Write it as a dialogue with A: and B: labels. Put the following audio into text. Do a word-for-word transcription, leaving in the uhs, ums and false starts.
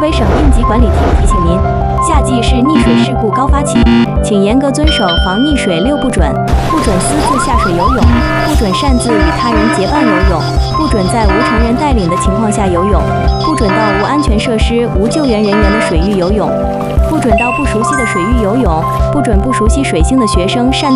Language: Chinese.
A: 北省应急管理厅提醒您，夏季是溺水事故高发期，请严格遵守防溺水六不准：不准私自下水游泳，不准擅自与他人结伴游泳，不准在无成人带领的情况下游泳，不准到无安全设施、无救援人员的水域游泳，不准到不熟悉的水域游泳，不准不熟悉水性的学生擅